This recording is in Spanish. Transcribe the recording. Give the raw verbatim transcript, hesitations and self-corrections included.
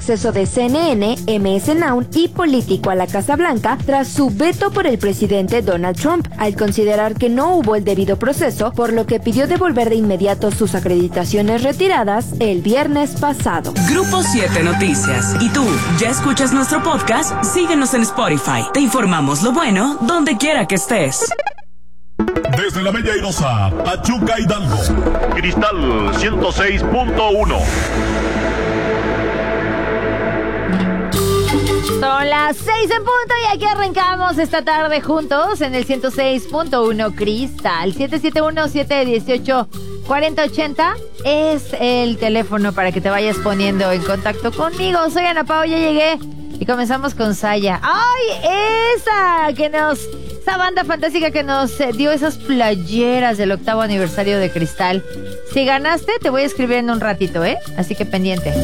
acceso de C N N, M S Now y Político a la Casa Blanca tras su veto por el presidente Donald Trump, al considerar que no hubo el debido proceso, por lo que pidió devolver de inmediato sus acreditaciones retiradas el viernes pasado. Grupo siete Noticias. ¿Y tú, ya escuchas nuestro podcast? Síguenos en Spotify. Te informamos lo bueno donde quiera que estés. Desde la Bella Airosa, Pachuca, Hidalgo. Cristal ciento seis punto uno. Son las seis en punto y aquí arrancamos esta tarde juntos en el ciento seis punto uno Cristal. siete siete uno, siete uno ocho, cuatro cero ocho cero es el teléfono para que te vayas poniendo en contacto conmigo. Soy Ana Pao, ya llegué y comenzamos con Saya. ¡Ay, esa que nos... esa banda fantástica que nos dio esas playeras del octavo aniversario de Cristal! Si ganaste, te voy a escribir en un ratito, ¿eh? Así que pendiente.